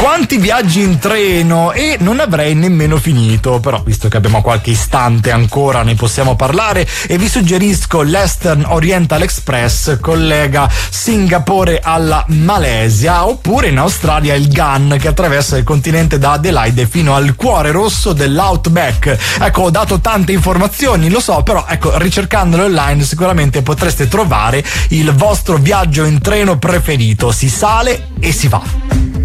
Quanti viaggi in treno, e non avrei nemmeno finito, però visto che abbiamo qualche istante ancora ne possiamo parlare e vi suggerisco l'Eastern Oriental Express, collega Singapore alla Malesia, oppure in Australia il GAN che attraversa il continente da Adelaide fino al cuore rosso dell'Outback. Ecco, ho dato tante informazioni, lo so, però ecco, ricercandole online sicuramente potreste trovare il vostro viaggio in treno preferito. Si sale e si va.